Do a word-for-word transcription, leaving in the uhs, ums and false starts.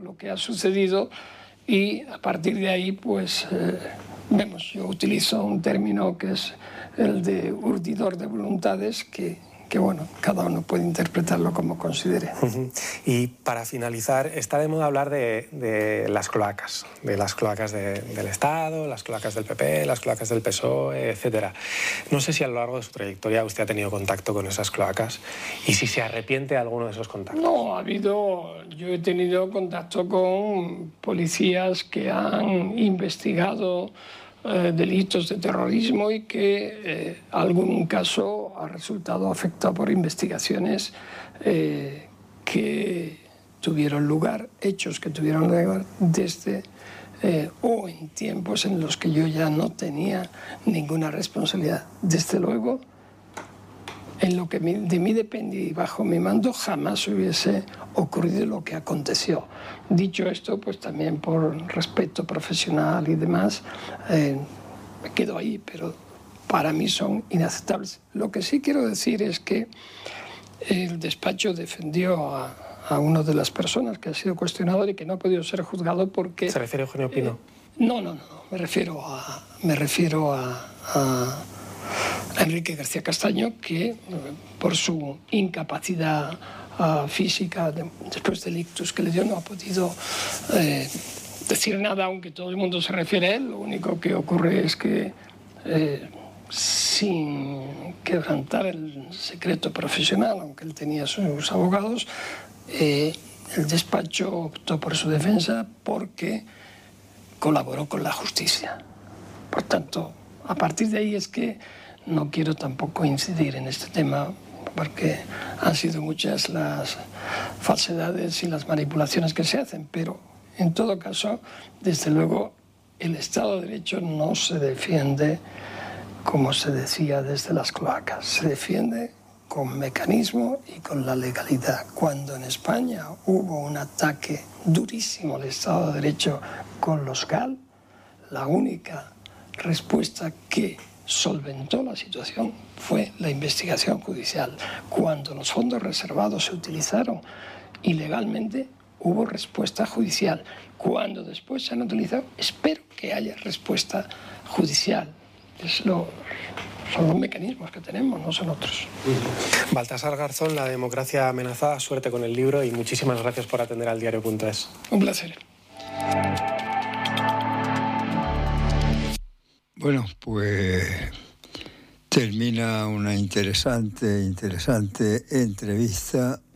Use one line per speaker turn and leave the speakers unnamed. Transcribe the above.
lo que ha sucedido y a partir de ahí, pues, eh, vemos, yo utilizo un término que es el de urdidor de voluntades, que que bueno, cada uno puede interpretarlo como considere.
Uh-huh. Y para finalizar, está de moda hablar de, de las cloacas, de las cloacas de, del Estado, las cloacas del P P, las cloacas del P S O E, etcétera. No sé si a lo largo de su trayectoria usted ha tenido contacto con esas cloacas y si se arrepiente de alguno de esos contactos.
No, ha habido, yo he tenido contacto con policías que han investigado Eh, delitos de terrorismo y que eh, algún caso ha resultado afectado por investigaciones eh, que tuvieron lugar, hechos que tuvieron lugar desde eh, o en tiempos en los que yo ya no tenía ninguna responsabilidad. Desde luego, en lo que de mí dependía y bajo mi mando jamás hubiese ocurrido lo que aconteció. Dicho esto, pues también por respeto profesional y demás, eh, me quedo ahí, pero para mí son inaceptables. Lo que sí quiero decir es que el despacho defendió a, a una de las personas que ha sido cuestionado y que no ha podido ser juzgado porque...
¿Se refiere a Eugenio Pino?
Eh, no, no, no, me refiero a, me refiero a, a Enrique García Castaño, que por su incapacidad uh, física de, después del ictus que le dio no ha podido eh, decir nada, aunque todo el mundo se refiere a él. Lo único que ocurre es que eh, sin quebrantar el secreto profesional, aunque él tenía sus abogados, eh, el despacho optó por su defensa porque colaboró con la justicia. Por tanto, a partir de ahí es que no quiero tampoco incidir en este tema porque han sido muchas las falsedades y las manipulaciones que se hacen, pero en todo caso, desde luego, el Estado de Derecho no se defiende como se decía desde las cloacas, se defiende con mecanismo y con la legalidad. Cuando en España hubo un ataque durísimo al Estado de Derecho con los G A L, la única respuesta que solventó la situación fue la investigación judicial. Cuando los fondos reservados se utilizaron ilegalmente, hubo respuesta judicial. Cuando después se han utilizado, espero que haya respuesta judicial. Es lo, son los mecanismos que tenemos, no son otros.
Baltasar Garzón, La democracia amenazada. Suerte con el libro y muchísimas gracias por atender al diario punto es.
Un placer.
Bueno, pues termina una interesante, interesante entrevista